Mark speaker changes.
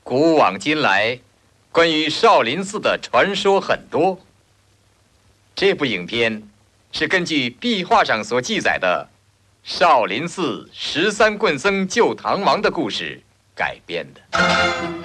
Speaker 1: 古往今来，关于少林寺的传说很多。这部影片是根据壁画上所记载的少林寺13棍僧救唐王的故事改编的。